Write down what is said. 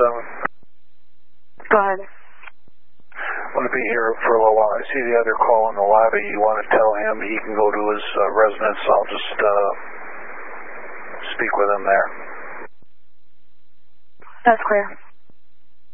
Go ahead. I'm going to be here for a little while. I see the other call in the lobby. You want to tell him he can go to his residence. I'll just speak with him there. That's clear.